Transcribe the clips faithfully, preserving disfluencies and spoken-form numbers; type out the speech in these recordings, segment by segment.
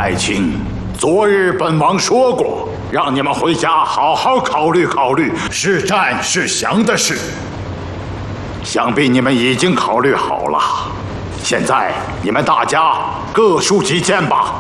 爱卿，昨日本王说过，让你们回家好好考虑考虑是战是降的事。想必你们已经考虑好了。现在你们大家各抒己见吧。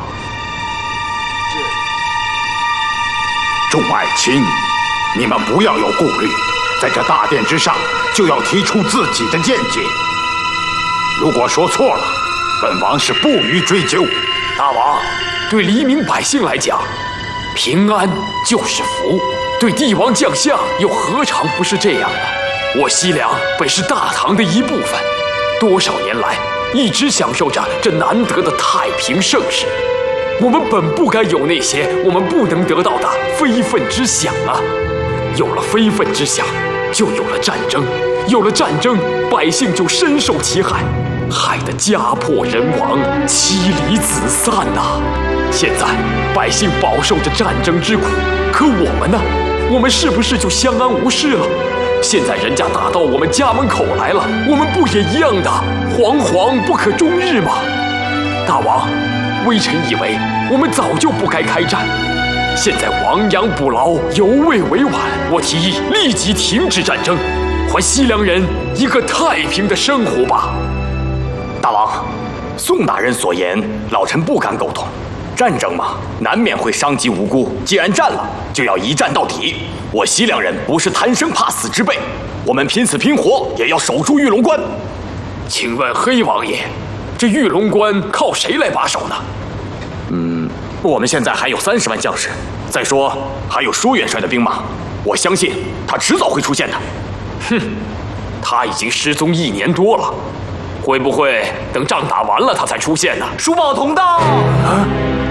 众爱卿，你们不要有顾虑，在这大殿之上就要提出自己的见解。如果说错了，本王是不予追究。 大王，对黎民百姓来讲，平安就是福；对帝王将相，又何尝不是这样呢？我西凉本是大唐的一部分，多少年来一直享受着这难得的太平盛世。我们本不该有那些我们不能得到的非分之想啊！有了非分之想，就有了战争；有了战争，百姓就深受其害，害得家破人亡、妻离子散呐、啊！现在百姓饱受着战争之苦，可我们呢？我们是不是就相安无事了？现在人家打到我们家门口来了，我们不也一样的惶惶不可终日吗？大王，微臣以为我们早就不该开战，现在亡羊补牢，犹未为晚。我提议立即停止战争，还西凉人一个太平的生活吧。 大王，宋大人所言，老臣不敢苟同。战争嘛，难免会伤及无辜。既然战了，就要一战到底。我西凉人不是贪生怕死之辈，我们拼死拼活也要守住玉龙关。 请问黑王爷，这玉龙关靠谁来把守呢？ 嗯，我们现在还有三十万将士，再说还有舒元帅的兵马，我相信他迟早会出现的。 哼，他已经失踪一年多了，会不会等仗打完了他才出现呢？ 叔宝同到。啊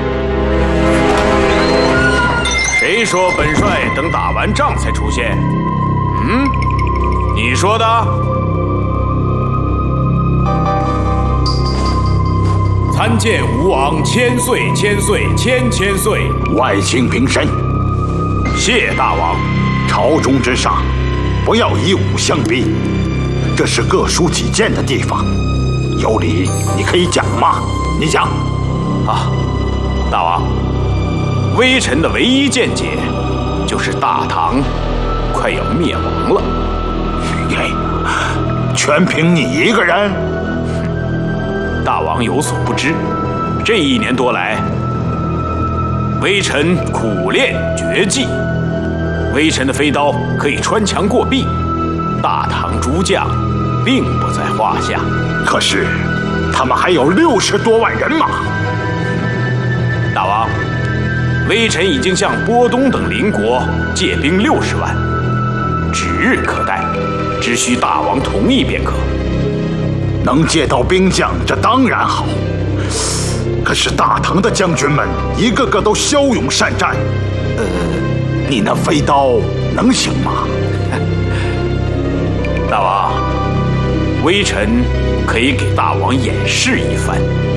谁说本帅等打完仗才出现？嗯，你说的？参见吴王千岁千岁千千岁！ 外卿平身。 谢大王。 朝中之上，不要以武相逼，这是各抒己见的地方。有理你可以讲吗？你讲。 啊，大王。微臣的唯一见解，就是大唐快要灭亡了。 嘿，全凭你一个人？ 大王有所不知，这一年多来，微臣苦练绝技，微臣的飞刀可以穿墙过壁，大唐诸将并不在话下。 可是，他们还有六十多万人马。 大王。微臣已经向波东等邻国借兵六十万，指日可待，只需大王同意便可。 能借到兵将，这当然好。可是大唐的将军们一个个都骁勇善战，呃，你那飞刀能行吗？ 大王，微臣可以给大王演示一番。